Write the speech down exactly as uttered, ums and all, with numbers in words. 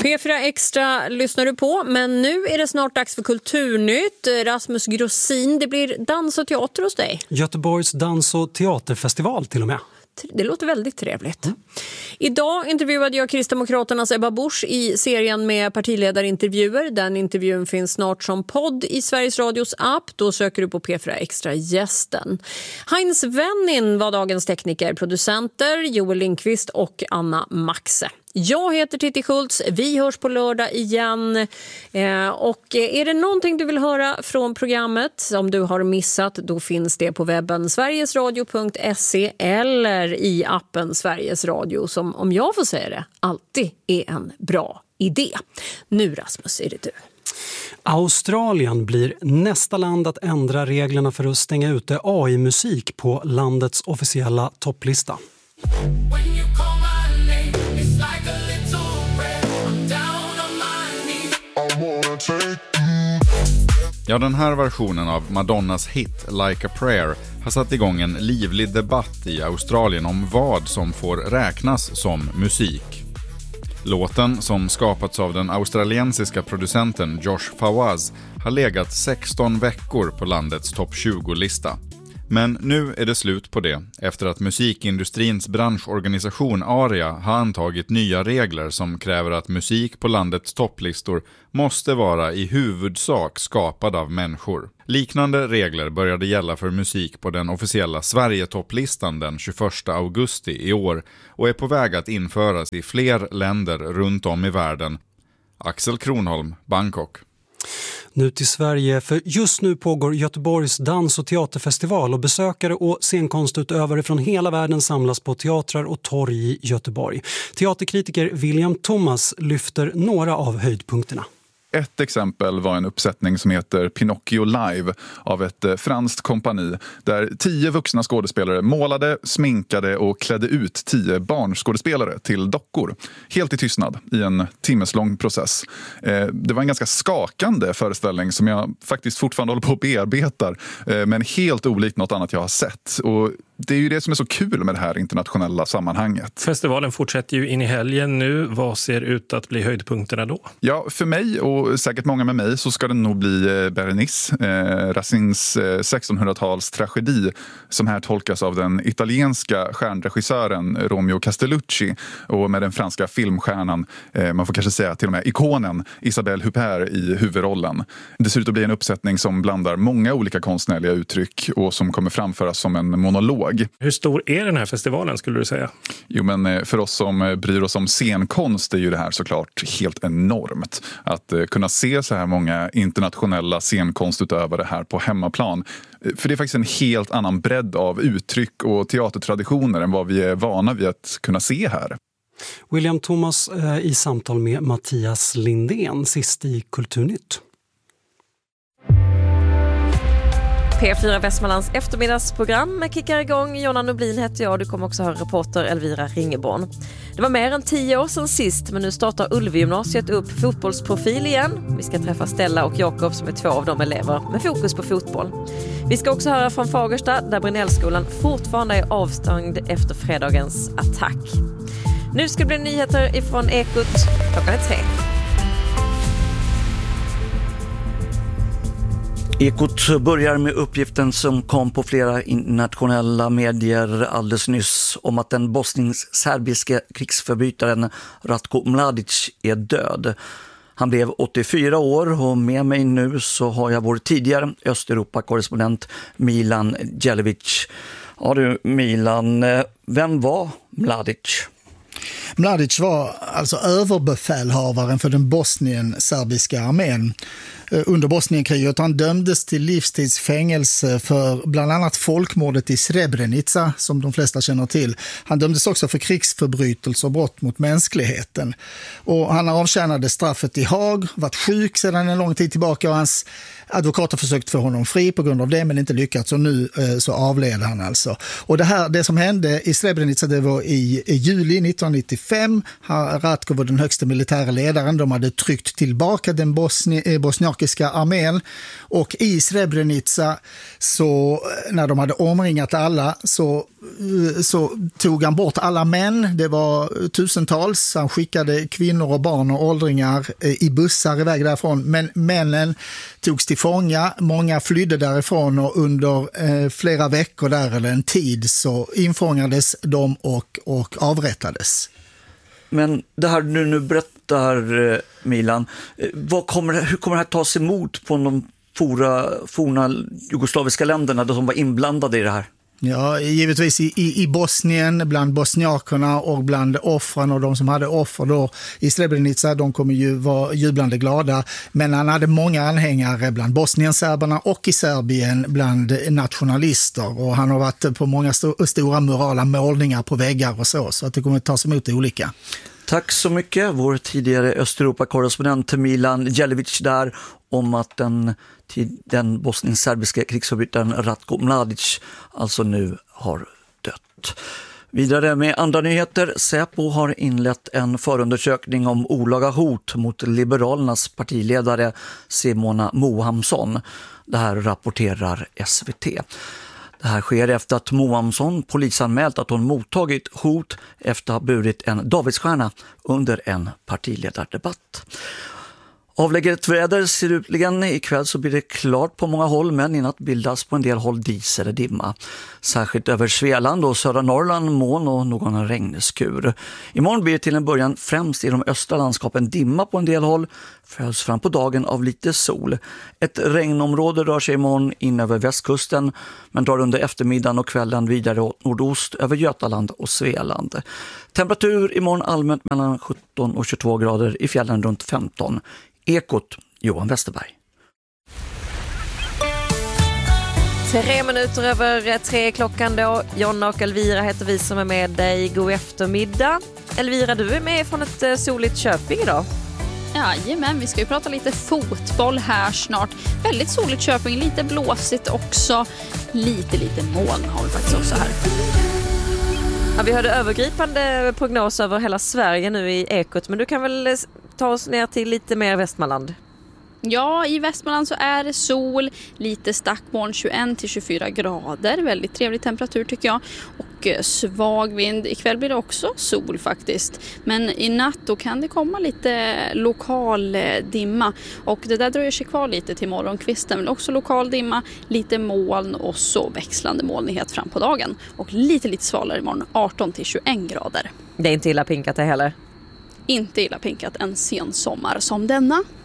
P fyra Extra lyssnar du på, men nu är det snart dags för Kulturnytt. Rasmus Grossin, det blir dans och teater hos dig. Göteborgs dans- och teaterfestival till och med. Det låter väldigt trevligt. Mm. Idag intervjuade jag Kristdemokraternas Ebba Busch i serien med partiledarintervjuer. Den intervjun finns snart som podd i Sveriges Radios app. Då söker du på P fyra Extra gästen. Heinz Wennin var dagens tekniker, producenter Joel Lindqvist och Anna Maxe. Jag heter Titti Schultz, vi hörs på lördag igen. Eh, och är det någonting du vill höra från programmet som du har missat, då finns det på webben sverigesradio punkt se eller i appen Sveriges Radio, som, om jag får säga det, alltid är en bra idé. Nu Rasmus, är det du. Australien blir nästa land att ändra reglerna för att stänga ute A I-musik på landets officiella topplista. Ja, den här versionen av Madonnas hit Like a Prayer har satt igång en livlig debatt i Australien om vad som får räknas som musik. Låten, som skapats av den australiensiska producenten Josh Fawaz, har legat sexton veckor på landets topp tjugo-lista. Men nu är det slut på det, efter att musikindustrins branschorganisation Aria har antagit nya regler som kräver att musik på landets topplistor måste vara i huvudsak skapad av människor. Liknande regler började gälla för musik på den officiella Sverige-topplistan den tjugoförsta augusti i år och är på väg att införas i fler länder runt om i världen. Axel Kronholm, Bangkok. Nu till Sverige, för just nu pågår Göteborgs dans- och teaterfestival och besökare och scenkonstutövare från hela världen samlas på teatrar och torg i Göteborg. Teaterkritiker William Thomas lyfter några av höjdpunkterna. Ett exempel var en uppsättning som heter Pinocchio Live av ett franskt kompani där tio vuxna skådespelare målade, sminkade och klädde ut tio barnskådespelare till dockor. Helt i tystnad i en timmeslång process. Det var en ganska skakande föreställning som jag faktiskt fortfarande håller på att bearbeta, men helt olikt något annat jag har sett. Och det är ju det som är så kul med det här internationella sammanhanget. Festivalen fortsätter ju in i helgen nu. Vad ser ut att bli höjdpunkterna då? Ja, för mig och säkert många med mig så ska det nog bli Berenice, eh, Racines eh, sextonhundratals tragedi, som här tolkas av den italienska stjärnregissören Romeo Castellucci och med den franska filmstjärnan, eh, man får kanske säga till och med ikonen, Isabelle Huppert i huvudrollen. Det ser ut att bli en uppsättning som blandar många olika konstnärliga uttryck och som kommer framföras som en monolog. Hur stor är den här festivalen skulle du säga? Jo, men för oss som bryr oss om scenkonst är ju det här såklart helt enormt. Att kunna se så här många internationella scenkonstutövare här på hemmaplan. För det är faktiskt en helt annan bredd av uttryck och teatertraditioner än vad vi är vana vid att kunna se här. William Thomas eh, i samtal med Mattias Lindén, sist i Kulturnytt. P fyra Västmanlands eftermiddagsprogram kickar igång. Jonna Noblin heter jag och du kommer också höra reporter Elvira Ringeborn. Det var mer än tio år sedan sist, men nu startar Ulvegymnasiet upp fotbollsprofil igen. Vi ska träffa Stella och Jakob som är två av de elever med fokus på fotboll. Vi ska också höra från Fagersta där Brynällskolan fortfarande är avstängd efter fredagens attack. Nu ska det bli nyheter ifrån Ekot. Klockan är tre. Ekot börjar med uppgiften som kom på flera internationella medier alldeles nyss om att den bosnisk-serbiske krigsförbrytaren Ratko Mladic är död. Han blev åttiofyra år och med mig nu så har jag vår tidigare Östeuropa-korrespondent Milan Djelevic. Ja du Milan, vem var Mladic? Mladic var alltså överbefälhavaren för den bosnien-serbiska armén under Bosnienkriget. Han dömdes till livstidsfängelse för bland annat folkmordet i Srebrenica, som de flesta känner till. Han dömdes också för krigsförbrytelser och brott mot mänskligheten. Och han avtjänade straffet i Haag, varit sjuk sedan en lång tid tillbaka och hans advokater försökt få honom fri på grund av det men inte lyckats och nu eh, så avled han alltså. Och det här, det som hände i Srebrenica, det var i, i juli nittonhundranittiofem. Ratko var den högsta militära ledaren. De hade tryckt tillbaka den bosni, eh, bosniakiska irakiska armén. Och i Srebrenica, så, när de hade omringat alla, så, så tog han bort alla män. Det var tusentals. Han skickade kvinnor och barn och åldringar i bussar iväg därifrån. Men männen togs till fånga. Många flydde därifrån och under eh, flera veckor där eller en tid så infångades de och, och avrättades. Men det här du nu berättar, Milan, vad kommer, hur kommer det här tas emot på de forna, forna jugoslaviska länderna som var inblandade i det här? Ja, givetvis i, i, i Bosnien, bland bosniakerna och bland offren och de som hade offer då i Srebrenica, de kommer ju vara jublande glada. Men han hade många anhängare bland bosnienserberna och i Serbien bland nationalister. Och han har varit på många st- stora murala målningar på väggar och så, så att det kommer att tas emot olika. Tack så mycket, vår tidigare Östeuropa-korrespondent Milan Jelic där, om att den, den bosnisk-serbiska krigsförbrytaren Ratko Mladic alltså nu har dött. Vidare med andra nyheter. Säpo har inlett en förundersökning om olaga hot mot Liberalernas partiledare Simona Mohamsson. Det här rapporterar S V T. Det här sker efter att Mohamsson polisanmält att hon mottagit hot efter att ha burit en Davidsstjärna under en partiledardebatt. Avlägget väder slutligen. Ikväll så blir det klart på många håll, men i natt bildas på en del håll dis eller dimma. Särskilt över Svealand och södra Norrland moln och någon regnskur. Imorgon blir det till en början främst i de östra landskapen dimma på en del håll, följs fram på dagen av lite sol. Ett regnområde rör sig imorgon in över västkusten, men drar under eftermiddagen och kvällen vidare åt nordost över Götaland och Svealand. Temperatur imorgon allmänt mellan sjutton och tjugotvå grader, i fjällen runt femton. Ekot, Johan Westerberg. Tre minuter över tre klockan då. Jonna och Elvira heter vi som är med dig. God eftermiddag. Elvira, du är med från ett soligt Köping idag. Jajamän, vi ska ju prata lite fotboll här snart. Väldigt soligt Köping, lite blåsigt också. Lite, lite moln har vi faktiskt också här. Ja, vi hörde övergripande prognos över hela Sverige nu i Ekot, men du kan väl ta oss ner till lite mer Västmanland? Ja, i Västmanland så är det sol, lite stackmoln, tjugoett till tjugofyra grader. Väldigt trevlig temperatur tycker jag. Och svag vind. Ikväll blir det också sol faktiskt. Men i natt då kan det komma lite lokal dimma. Och det där dröjer sig kvar lite till morgonkvisten. Men också lokal dimma, lite moln och så växlande molnighet fram på dagen. Och lite lite svalare imorgon, arton till tjugoett grader. Det är inte illa pinkat det heller. Inte illa pinkat en sen sommar som denna.